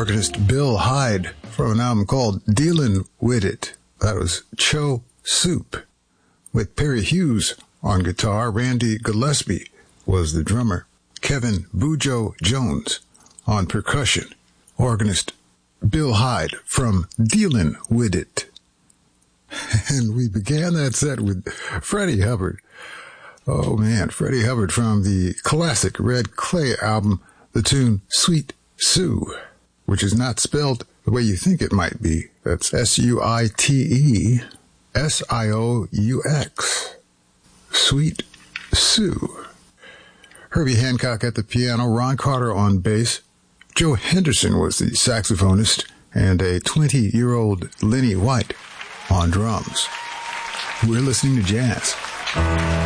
organist Bill Hyde from an album called Dealin' With It. That was Cho Soup. With Perry Hughes on guitar, Randy Gillespie was the drummer. Kevin Bujo Jones on percussion. Organist Bill Hyde from Dealin' With It. And we began that set with Freddie Hubbard. Oh man, Freddie Hubbard from the classic Red Clay album, the tune Sweet Sue, which is not spelled the way you think it might be. That's Suitesieux. Sweet Sue. Herbie Hancock at the piano, Ron Carter on bass. Joe Henderson was the saxophonist, and a 20-year-old Lenny White on drums. We're listening to jazz.